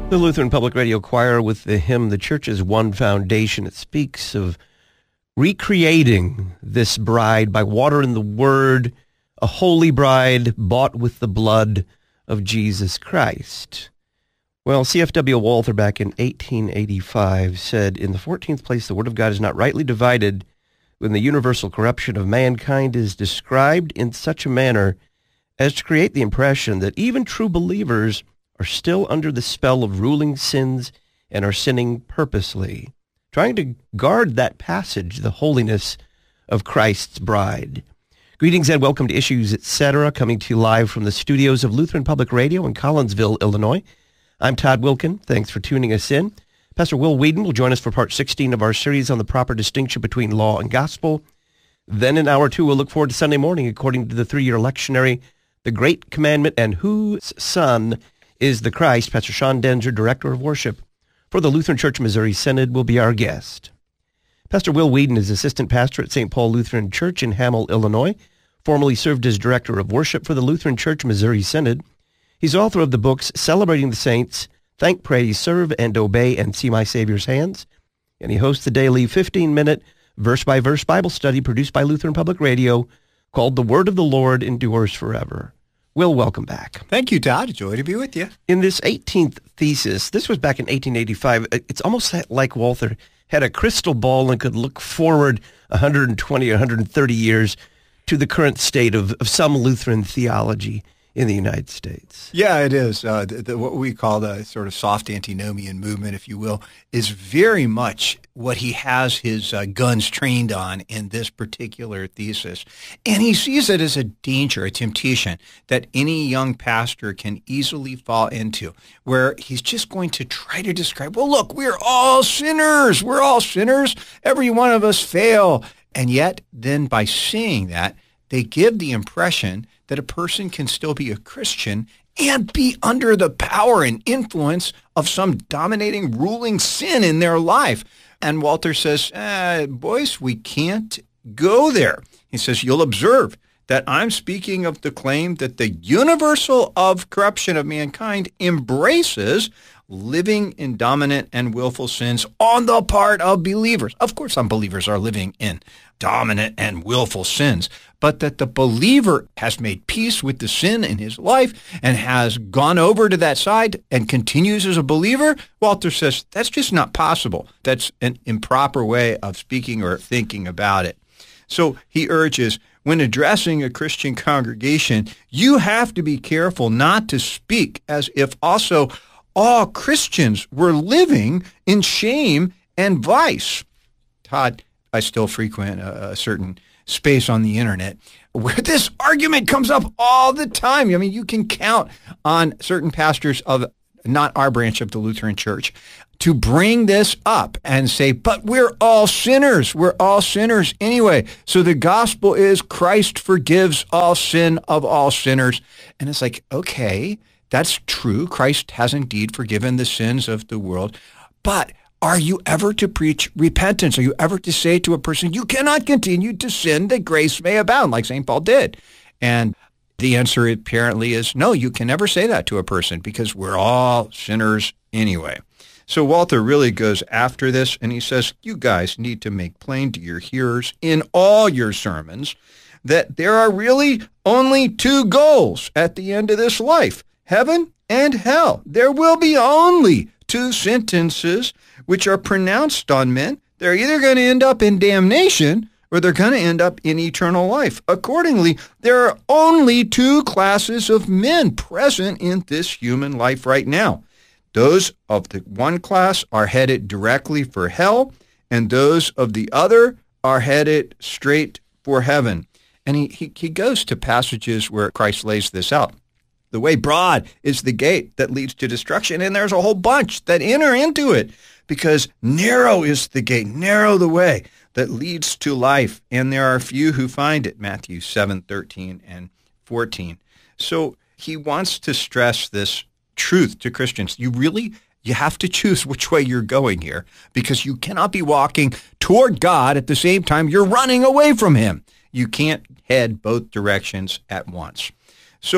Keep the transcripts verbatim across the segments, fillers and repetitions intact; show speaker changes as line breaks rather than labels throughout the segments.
The Lutheran Public Radio Choir with the hymn, The Church is One Foundation. It speaks of recreating this bride by water and the word, a holy bride bought with the blood of Jesus Christ. Well, C F W Walther back in eighteen eighty-five said, in the fourteenth place, the Word of God is not rightly divided when the universal corruption of mankind is described in such a manner as to create the impression that even true believers are still under the spell of ruling sins and are sinning purposely, trying to guard that passage, the holiness of Christ's bride. Greetings and welcome to Issues, et cetera, coming to you live from the studios of Lutheran Public Radio in Collinsville, Illinois. I'm Todd Wilken. Thanks for tuning us in. Pastor Will Whedon will join us for part sixteen of our series on the proper distinction between law and gospel. Then in hour two, we'll look forward to Sunday morning, according to the three-year lectionary, The Great Commandment and Whose Son is the Christ. Pastor Sean Denzer, Director of Worship for the Lutheran Church Missouri Synod, will be our guest. Pastor Will Whedon is Assistant Pastor at Saint Paul Lutheran Church in Hamel, Illinois, formerly served as Director of Worship for the Lutheran Church Missouri Synod. He's author of the books Celebrating the Saints, Thank, Praise, Serve, and Obey, and See My Savior's Hands. And he hosts the daily fifteen-minute verse-by-verse Bible study produced by Lutheran Public Radio called The Word of the Lord Endures Forever. Will, welcome back.
Thank you, Todd. Joy to be with you.
In this eighteenth thesis, this was back in eighteen eighty-five, it's almost like Walther had a crystal ball and could look forward one hundred twenty or one hundred thirty years to the current state of, of some Lutheran theology in the United States.
Yeah, it is. Uh, the, the, what we call the sort of soft antinomian movement, if you will, is very much what he has his uh, guns trained on in this particular thesis. And he sees it as a danger, a temptation that any young pastor can easily fall into, where he's just going to try to describe, well, look, we're all sinners. We're all sinners. Every one of us fail. And yet, then by saying that, they give the impression that a person can still be a Christian and be under the power and influence of some dominating, ruling sin in their life. And Walther says, eh, boys, we can't go there. He says, you'll observe that I'm speaking of the claim that the universal of corruption of mankind embraces living in dominant and willful sins on the part of believers. Of course, unbelievers are living in dominant and willful sins, but that the believer has made peace with the sin in his life and has gone over to that side and continues as a believer, Walther says that's just not possible. That's an improper way of speaking or thinking about it. So he urges, when addressing a Christian congregation, you have to be careful not to speak as if also all Christians were living in shame and vice. Todd, I still frequent a, a certain space on the internet where this argument comes up all the time. I mean, you can count on certain pastors of not our branch of the Lutheran Church to bring this up and say, but we're all sinners. We're all sinners anyway. So the gospel is Christ forgives all sin of all sinners. And it's like, okay, that's true. Christ has indeed forgiven the sins of the world. But are you ever to preach repentance? Are you ever to say to a person, you cannot continue to sin that grace may abound, like Saint Paul did? And the answer apparently is no, you can never say that to a person because we're all sinners anyway. So Walther really goes after this, and he says, you guys need to make plain to your hearers in all your sermons that there are really only two goals at the end of this life, heaven and hell. There will be only two sentences which are pronounced on men. They're either going to end up in damnation or they're going to end up in eternal life. Accordingly, there are only two classes of men present in this human life right now. Those of the one class are headed directly for hell, and those of the other are headed straight for heaven. And he, he, he goes to passages where Christ lays this out. The way broad is the gate that leads to destruction, and there's a whole bunch that enter into it, because narrow is the gate, narrow the way that leads to life, and there are few who find it, Matthew seven, thirteen, and fourteen. So he wants to stress this truth to Christians. You really, you have to choose which way you're going here, because you cannot be walking toward God at the same time you're running away from him. You can't head both directions at once. So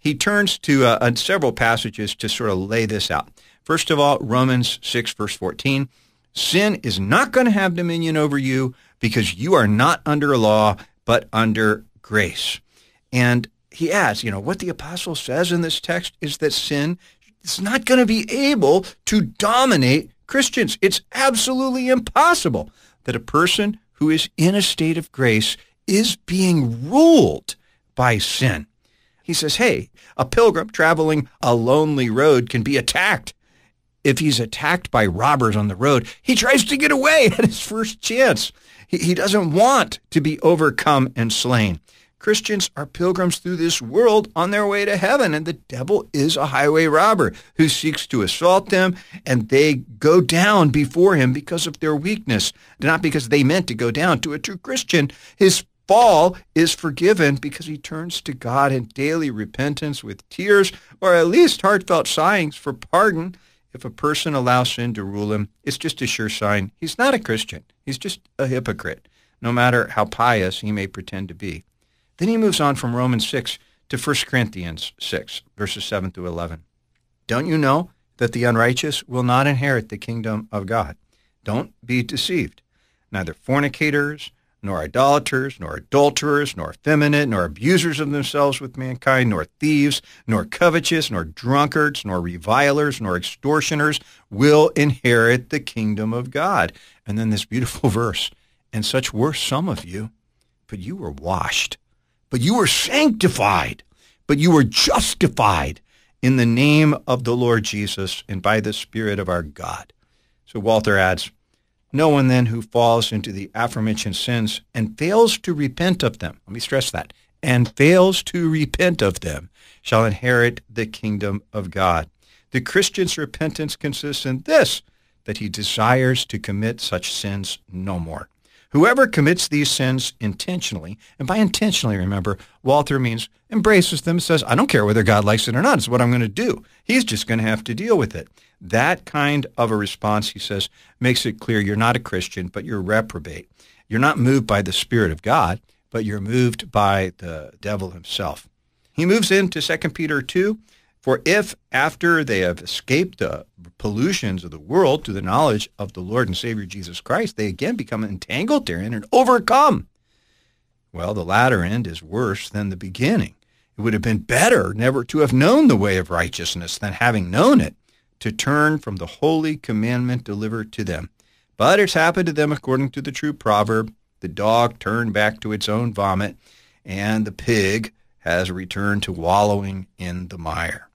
he turns to uh, uh, several passages to sort of lay this out. First of all, Romans six, verse fourteen, sin is not going to have dominion over you because you are not under a law, but under grace. And he adds, you know, what the apostle says in this text is that sin is not going to be able to dominate Christians. It's absolutely impossible that a person who is in a state of grace is being ruled by sin. He says, hey, a pilgrim traveling a lonely road can be attacked. If he's attacked by robbers on the road, he tries to get away at his first chance. He, he doesn't want to be overcome and slain. Christians are pilgrims through this world on their way to heaven, and the devil is a highway robber who seeks to assault them, and they go down before him because of their weakness, not because they meant to go down. To a true Christian, his fall is forgiven because he turns to God in daily repentance with tears, or at least heartfelt sighings for pardon. If a person allows sin to rule him, it's just a sure sign he's not a Christian. He's just a hypocrite, no matter how pious he may pretend to be. Then he moves on from Romans six to First Corinthians six, verses seven through eleven. Don't you know that the unrighteous will not inherit the kingdom of God? Don't be deceived. Neither fornicators, nor idolaters, nor adulterers, nor effeminate, nor abusers of themselves with mankind, nor thieves, nor covetous, nor drunkards, nor revilers, nor extortioners will inherit the kingdom of God. And then this beautiful verse, and such were some of you, but you were washed, but you were sanctified, but you were justified in the name of the Lord Jesus and by the Spirit of our God. So Walther adds, no one then who falls into the aforementioned sins and fails to repent of them, let me stress that, and fails to repent of them, shall inherit the kingdom of God. The Christian's repentance consists in this, that he desires to commit such sins no more. Whoever commits these sins intentionally, and by intentionally, remember, Walther means embraces them, says, I don't care whether God likes it or not, it's what I'm going to do. He's just going to have to deal with it. That kind of a response, he says, makes it clear you're not a Christian, but you're reprobate. You're not moved by the Spirit of God, but you're moved by the devil himself. He moves into Second Peter two, for if after they have escaped the pollutions of the world to the knowledge of the Lord and Savior Jesus Christ, they again become entangled therein and overcome. Well, the latter end is worse than the beginning. It would have been better never to have known the way of righteousness than having known it, to turn from the holy commandment delivered to them. But it's happened to them according to the true proverb, the dog turned back to its own vomit, and the pig has returned to wallowing in the mire.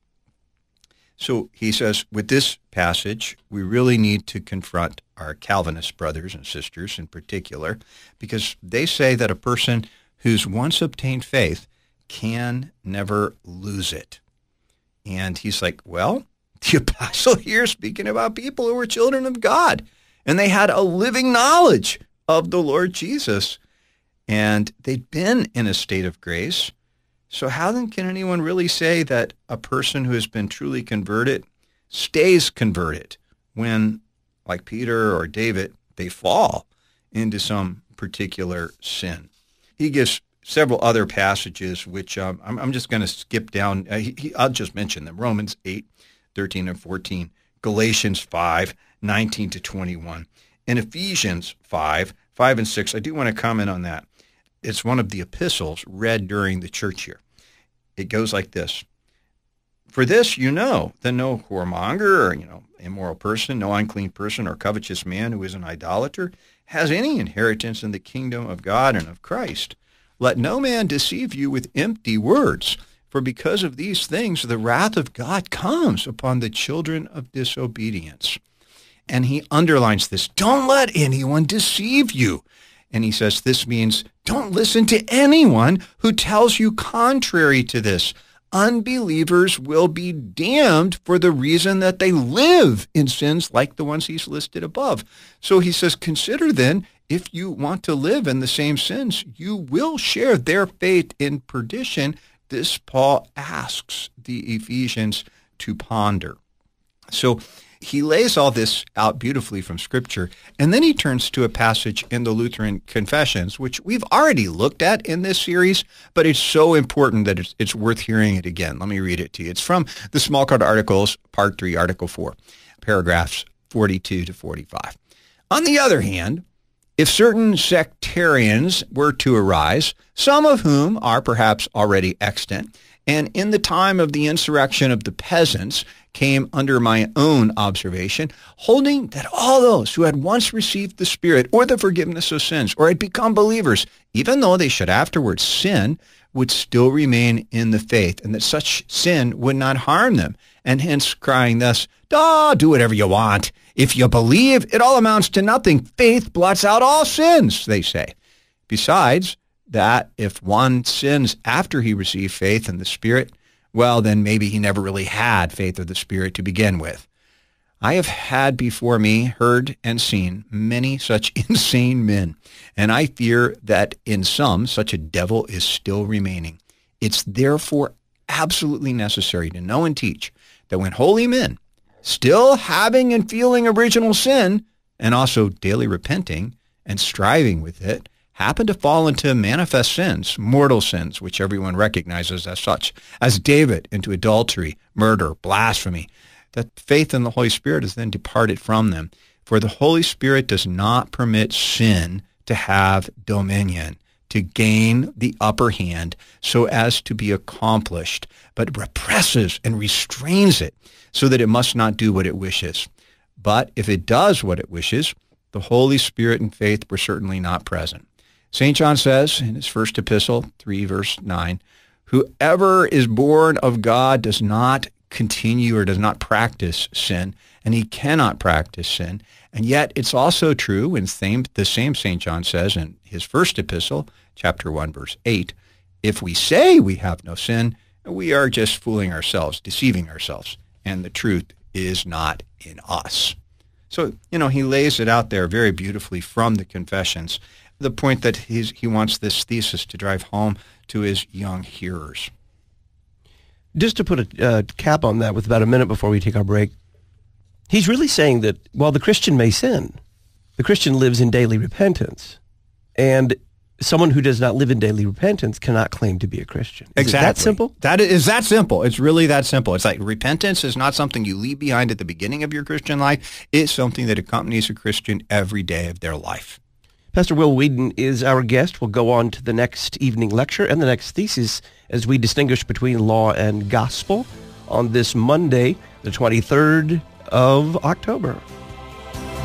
So he says, with this passage, we really need to confront our Calvinist brothers and sisters in particular, because they say that a person who's once obtained faith can never lose it. And he's like, well, the apostle here is speaking about people who were children of God, and they had a living knowledge of the Lord Jesus, and they'd been in a state of grace. So how then can anyone really say that a person who has been truly converted stays converted when, like Peter or David, they fall into some particular sin? He gives several other passages, which um, I'm, I'm just going to skip down. Uh, he, he, I'll just mention them. Romans eight, thirteen and fourteen, Galatians five, nineteen to twenty-one, and Ephesians five, five and six. I do want to comment on that. It's one of the epistles read during the church year. It goes like this. For this you know that no whoremonger or, you know, immoral person, no unclean person or covetous man who is an idolater has any inheritance in the kingdom of God and of Christ. Let no man deceive you with empty words, for because of these things the wrath of God comes upon the children of disobedience. And he underlines this. Don't let anyone deceive you. And he says this means don't listen to anyone who tells you contrary to this. Unbelievers will be damned for the reason that they live in sins like the ones he's listed above. So he says, consider then, if you want to live in the same sins, you will share their fate in perdition. This Paul asks the Ephesians to ponder. So he lays all this out beautifully from Scripture, and then he turns to a passage in the Lutheran Confessions, which we've already looked at in this series, but it's so important that it's, it's worth hearing it again. Let me read it to you. It's from the Small Card Articles, Part three, Article four, paragraphs forty-two to forty-five. On the other hand, if certain sectarians were to arise, some of whom are perhaps already extant, and in the time of the insurrection of the peasants came under my own observation, holding that all those who had once received the Spirit or the forgiveness of sins or had become believers, even though they should afterwards sin, would still remain in the faith, and that such sin would not harm them, and hence crying thus, "Ah, do whatever you want. If you believe, it all amounts to nothing. Faith blots out all sins," they say. Besides, that if one sins after he received faith in the Spirit, well, then maybe he never really had faith of the Spirit to begin with. I have had before me, heard, and seen many such insane men, and I fear that in some such a devil is still remaining. It's therefore absolutely necessary to know and teach that when holy men, still having and feeling original sin, and also daily repenting and striving with it, happen to fall into manifest sins, mortal sins, which everyone recognizes as such, as David into adultery, murder, blasphemy, that faith in the Holy Spirit is then departed from them. For the Holy Spirit does not permit sin to have dominion, to gain the upper hand so as to be accomplished, but represses and restrains it so that it must not do what it wishes. But if it does what it wishes, the Holy Spirit and faith were certainly not present. Saint John says in his first epistle, three verse nine, whoever is born of God does not continue or does not practice sin, and he cannot practice sin. And yet it's also true, and same, the same Saint John says in his first epistle, chapter one, verse eight, if we say we have no sin, we are just fooling ourselves, deceiving ourselves, and the truth is not in us. So, you know, he lays it out there very beautifully from the Confessions, the point that he's, he wants this thesis to drive home to his young hearers.
Just to put a uh, cap on that with about a minute before we take our break, he's really saying that while the Christian may sin, the Christian lives in daily repentance, and someone who does not live in daily repentance cannot claim to be a Christian. Is
exactly.
it that simple?
That is that simple. It's really that simple. It's like repentance is not something you leave behind at the beginning of your Christian life. It's something that accompanies a Christian every day of their life.
Pastor Will Weedon is our guest. We'll go on to the next evening lecture and the next thesis as we distinguish between law and gospel on this Monday, the twenty-third of October.